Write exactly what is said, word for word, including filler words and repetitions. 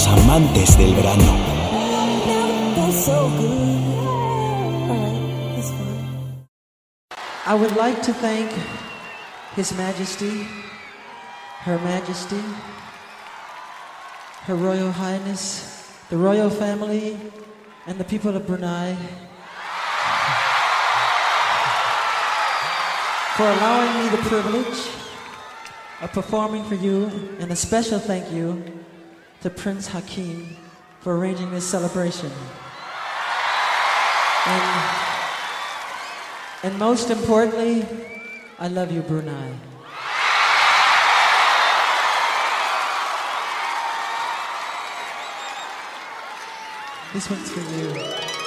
los amantes del verano. I would like to thank His Majesty, Her Majesty, Her Royal Highness, the royal family, and the people of Brunei for allowing me the privilege of performing for you, and a special thank you to Prince Hakeem for arranging this celebration. And, and most importantly, I love you, Brunei. This one's for you.